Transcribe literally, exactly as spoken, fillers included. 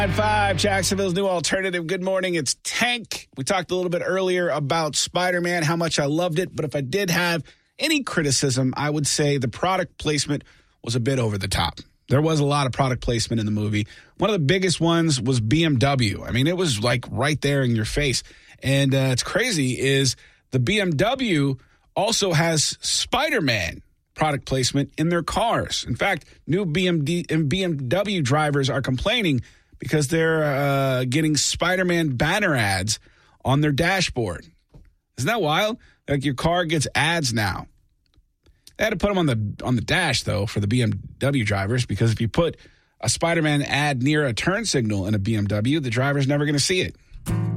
Five, Jacksonville's new alternative. Good morning. It's Tank. We talked a little bit earlier about Spider-Man, how much I loved it. But if I did have any criticism, I would say the product placement was a bit over the top. There was a lot of product placement in the movie. One of the biggest ones was B M W. I mean, it was like right there in your face. And uh, it's crazy is the B M W also has Spider-Man product placement in their cars. In fact, new B M W drivers are complaining because they're uh, getting Spider-Man banner ads on their dashboard. Isn't that wild? Like your car gets ads now. They had to put them on the on the dash, though, for the B M W drivers, because if you put a Spider-Man ad near a turn signal in a B M W, the driver's never going to see it.